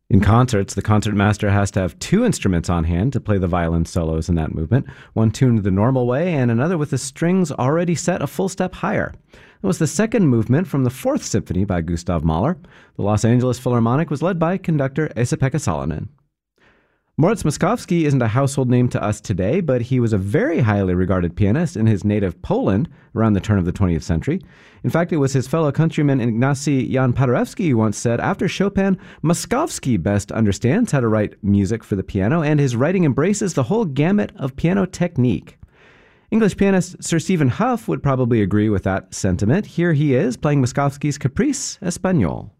In concerts, the concertmaster has to have two instruments on hand to play the violin solos in that movement, one tuned the normal way and another with the strings already set a full step higher. It was the second movement from the Fourth Symphony by Gustav Mahler. The Los Angeles Philharmonic was led by conductor Esa-Pekka Salonen. Moritz Moszkowski isn't a household name to us today, but he was a very highly regarded pianist in his native Poland around the turn of the 20th century. In fact, it was his fellow countryman Ignacy Jan Paderewski who once said, after Chopin, Moszkowski best understands how to write music for the piano, and his writing embraces the whole gamut of piano technique. English pianist Sir Stephen Hough would probably agree with that sentiment. Here he is playing Moszkowski's Caprice Espagnole.